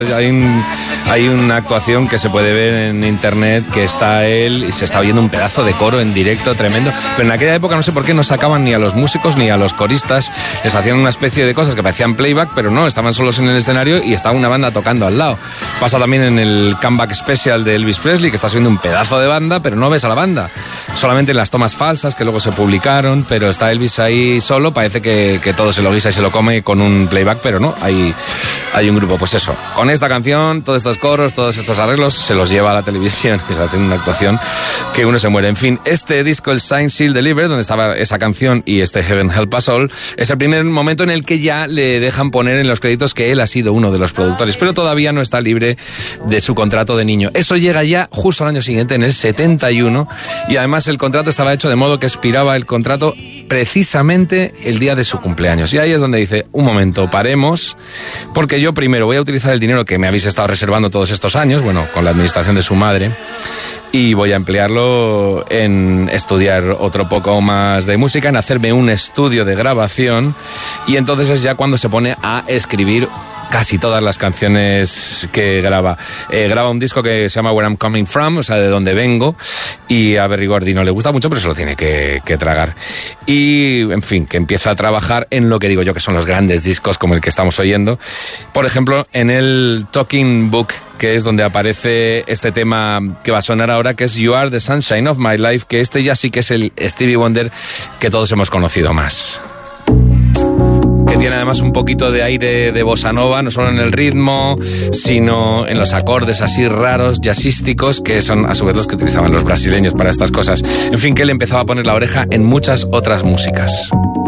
Hay una actuación que se puede ver en internet que está él y se está oyendo un pedazo de coro en directo tremendo, pero en aquella época no sé por qué no sacaban ni a los músicos ni a los coristas, les hacían una especie de cosas que parecían playback, pero no, estaban solos en el escenario y estaba una banda tocando al lado. Pasa también en el Comeback Special de Elvis Presley, que está subiendo un pedazo de banda, pero no ves a la banda, solamente en las tomas falsas que luego se publicaron, pero está Elvis ahí solo, parece que todo se lo guisa y se lo come con un playback, pero no, hay un grupo, pues eso, con esta canción, todos estos coros, todos estos arreglos, se los lleva a la televisión, que se hace una actuación que uno se muere. En fin, este disco, el Signed, Sealed, Delivered, donde estaba esa canción y este Heaven Help Us All, es el primer momento en el que ya le dejan poner en los créditos que él ha sido uno de los productores, pero todavía no está libre de su contrato de niño. Eso llega ya justo al año siguiente, en el 71, y además el contrato estaba hecho de modo que expiraba el contrato precisamente el día de su cumpleaños. Y ahí es donde dice, un momento, paremos, porque yo primero voy a utilizar el dinero que me habéis estado reservando todos estos años, bueno, con la administración de su madre, y voy a emplearlo en estudiar otro poco más de música, en hacerme un estudio de grabación, y entonces es ya cuando se pone a escribir casi todas las canciones que graba. Graba un disco que se llama Where I'm Coming From, o sea, de dónde vengo, y a Berry Gordy no le gusta mucho, pero se lo tiene que tragar. Y, en fin, que empieza a trabajar en lo que digo yo que son los grandes discos como el que estamos oyendo. Por ejemplo, en el Talking Book, que es donde aparece este tema que va a sonar ahora, que es You Are the Sunshine of My Life, que este ya sí que es el Stevie Wonder que todos hemos conocido más. Que tiene además un poquito de aire de bossa nova, no solo en el ritmo, sino en los acordes así raros, jazzísticos, que son a su vez los que utilizaban los brasileños para estas cosas. En fin, que él empezaba a poner la oreja en muchas otras músicas.